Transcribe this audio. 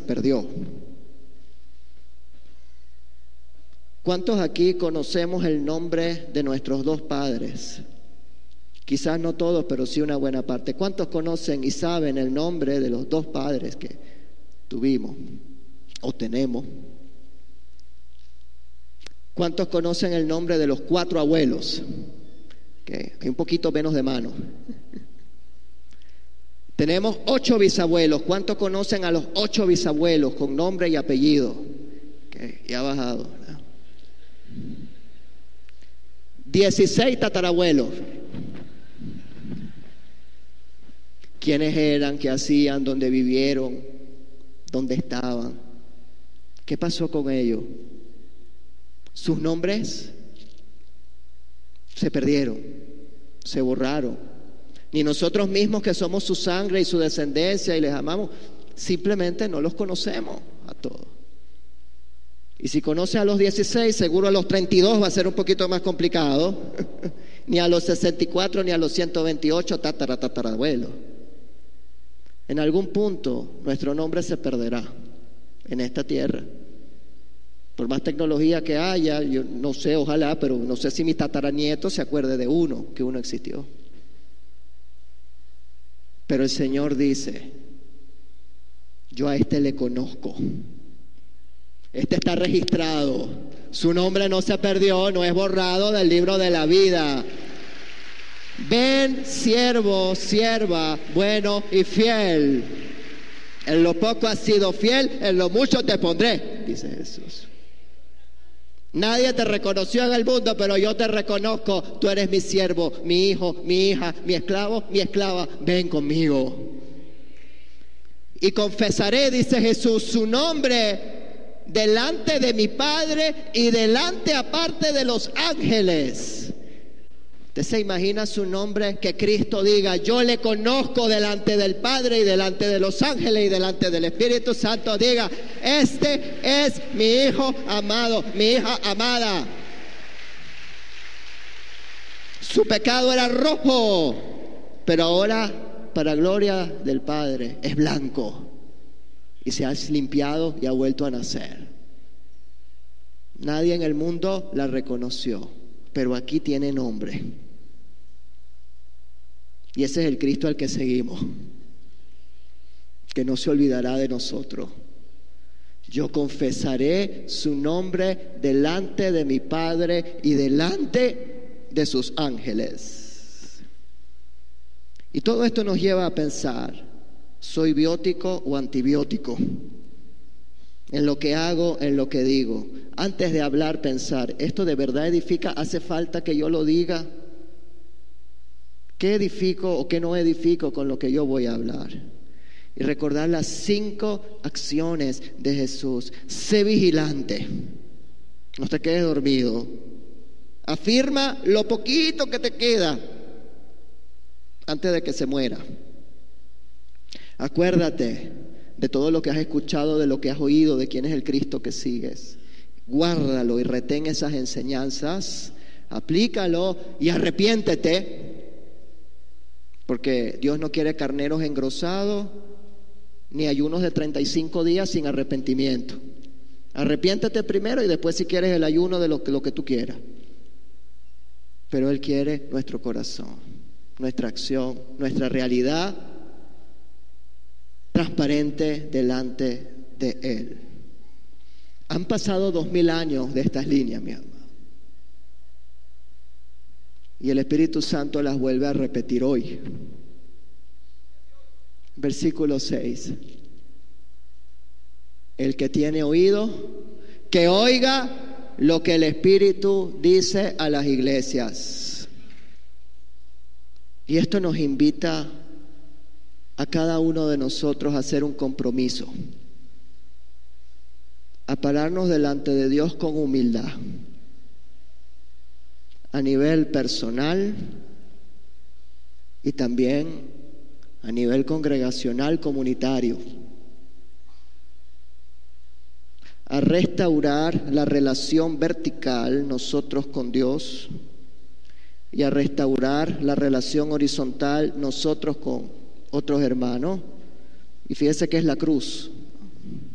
perdió. ¿Cuántos aquí conocemos el nombre de nuestros dos padres? Quizás no todos, pero sí una buena parte. ¿Cuántos conocen y saben el nombre de los dos padres que tuvimos o tenemos? ¿Cuántos conocen el nombre de los 4 abuelos? Okay, hay un poquito menos de mano. Tenemos 8 bisabuelos. ¿Cuántos conocen a los 8 bisabuelos con nombre y apellido? Okay, ya ha bajado, ¿no? 16 tatarabuelos. ¿Quiénes eran? ¿Qué hacían? ¿Dónde vivieron? ¿Dónde estaban? ¿Qué pasó con ellos? Sus nombres se perdieron, se borraron. Ni nosotros mismos, que somos su sangre y su descendencia y les amamos, simplemente no los conocemos a todos. Y si conoce a los 16, seguro a los 32 va a ser un poquito más complicado. Ni a los 64 ni a los 128 tatarabuelos. En algún punto nuestro nombre se perderá en esta tierra. Por más tecnología que haya, yo no sé, ojalá, pero no sé si mi tataranieto se acuerde de uno, que uno existió. Pero el Señor dice: yo a este le conozco. Este está registrado. Su nombre no se perdió, no es borrado del libro de la vida. Ven, siervo, sierva, bueno y fiel. En lo poco has sido fiel, en lo mucho te pondré, dice Jesús. Nadie te reconoció en el mundo, pero yo te reconozco. Tú eres mi siervo, mi hijo, mi hija, mi esclavo, mi esclava. Ven conmigo. Y confesaré, dice Jesús, su nombre delante de mi Padre y delante aparte de los ángeles. ¿Usted se imagina su nombre? Que Cristo diga: yo le conozco delante del Padre y delante de los ángeles y delante del Espíritu Santo. Diga: este es mi hijo amado, mi hija amada. Su pecado era rojo, pero ahora, para gloria del Padre, es blanco. Y se ha limpiado y ha vuelto a nacer. Nadie en el mundo la reconoció, pero aquí tiene nombre. Y ese es el Cristo al que seguimos, que no se olvidará de nosotros. Yo confesaré su nombre delante de mi Padre y delante de sus ángeles. Y todo esto nos lleva a pensar: ¿soy biótico o antibiótico? En lo que hago, en lo que digo. Antes de hablar, pensar: ¿esto de verdad edifica? ¿Hace falta que yo lo diga? ¿Qué edifico o qué no edifico con lo que yo voy a hablar? Y recordar las 5 acciones de Jesús. Sé vigilante. No te quedes dormido. Afirma lo poquito que te queda antes de que se muera. Acuérdate de todo lo que has escuchado, de lo que has oído, de quién es el Cristo que sigues. Guárdalo y retén esas enseñanzas. Aplícalo y arrepiéntete. Porque Dios no quiere carneros engrosados ni ayunos de 35 días sin arrepentimiento. Arrepiéntete primero y después, si quieres, el ayuno de lo que tú quieras. Pero Él quiere nuestro corazón, nuestra acción, nuestra realidad transparente delante de Él. Han pasado 2000 años de estas líneas, mi amado. Y el Espíritu Santo las vuelve a repetir hoy. Versículo 6. El que tiene oído, que oiga lo que el Espíritu dice a las iglesias. Y esto nos invita a cada uno de nosotros a hacer un compromiso, a pararnos delante de Dios con humildad, a nivel personal y también a nivel congregacional, comunitario, a restaurar la relación vertical nosotros con Dios y a restaurar la relación horizontal nosotros con otros hermanos. Y fíjese que es la cruz.